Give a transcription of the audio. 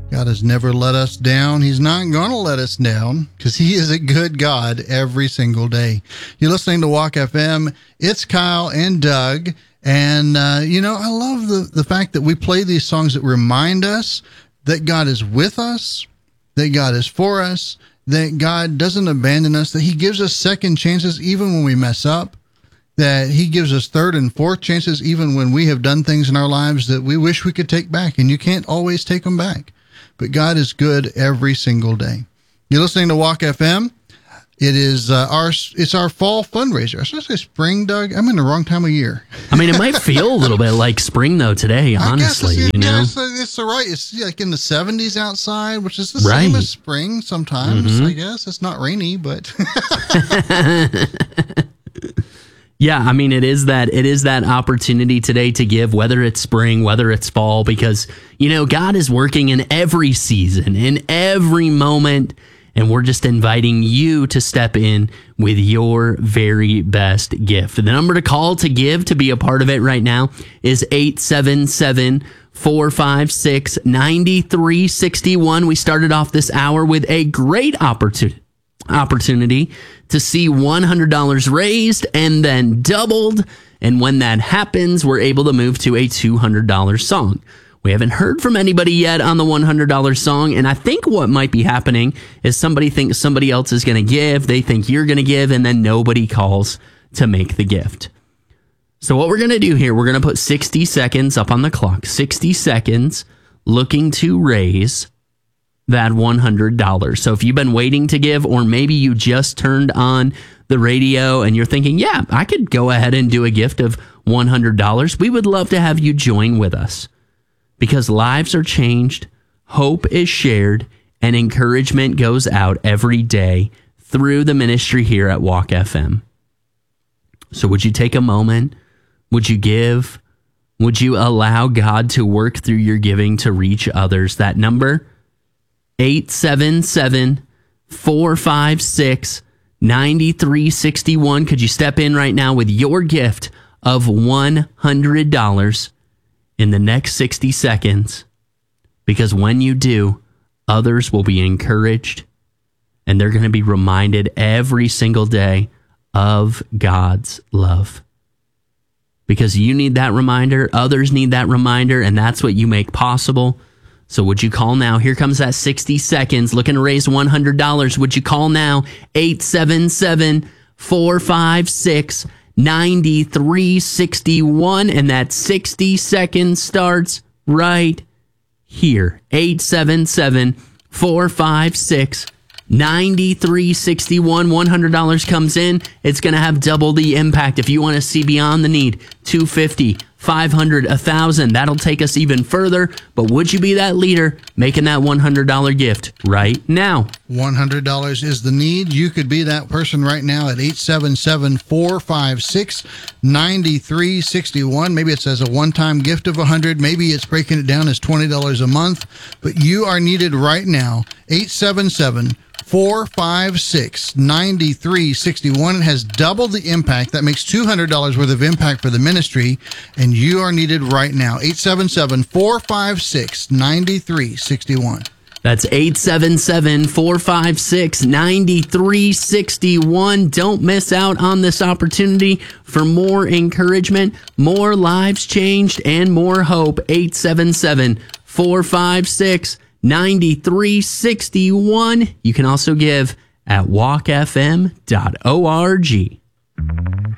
God has never let us down. He's not going to let us down because he is a good God every single day. You're listening to Walk FM. It's Kyle and Doug. And, I love the fact that we play these songs that remind us that God is with us, that God is for us, that God doesn't abandon us, that he gives us second chances even when we mess up, that he gives us third and fourth chances even when we have done things in our lives that we wish we could take back, and you can't always take them back. But God is good every single day. You're listening to Walk FM. It is our fall fundraiser. Should I say spring, Doug? I'm in the wrong time of year. I mean, it might feel a little bit like spring though today. Honestly, it's right. It's like in the 70s outside, which is the same as spring. Sometimes I guess it's not rainy, but yeah. I mean, it is that opportunity today to give, whether it's spring, whether it's fall, because God is working in every season, in every moment. And we're just inviting you to step in with your very best gift. The number to call to give, to be a part of it right now, is 877-456-9361. We started off this hour with a great opportunity to see $100 raised and then doubled. And when that happens, we're able to move to a $200 song. We haven't heard from anybody yet on the $100 song, and I think what might be happening is somebody thinks somebody else is going to give, they think you're going to give, and then nobody calls to make the gift. So what we're going to do here, we're going to put 60 seconds up on the clock, 60 seconds looking to raise that $100. So if you've been waiting to give, or maybe you just turned on the radio and you're thinking, yeah, I could go ahead and do a gift of $100, we would love to have you join with us. Because lives are changed, hope is shared, and encouragement goes out every day through the ministry here at Walk FM. So would you take a moment? Would you give? Would you allow God to work through your giving to reach others? That number, 877-456-9361. Could you step in right now with your gift of $100? In the next 60 seconds, because when you do, others will be encouraged and they're going to be reminded every single day of God's love. Because you need that reminder, others need that reminder, and that's what you make possible. So would you call now? Here comes that 60 seconds, looking to raise $100. Would you call now? 877-456-9361, and that 60 seconds starts right here. 877-456-9361. $100 comes in. It's going to have double the impact. If you want to see beyond the need, $250, $500, $1,000. That'll take us even further. But would you be that leader making that $100 gift right now? $100 is the need. You could be that person right now at 877-456-9361. Maybe it says a one-time gift of $100. Maybe it's breaking it down as $20 a month. But you are needed right now. 877-456-9361. It has double the impact. That makes $200 worth of impact for the ministry, and you are needed right now. 877-456-9361. That's 877-456-9361. Don't miss out on this opportunity for more encouragement, more lives changed, and more hope. 877-456-9361. You can also give at walkfm.org.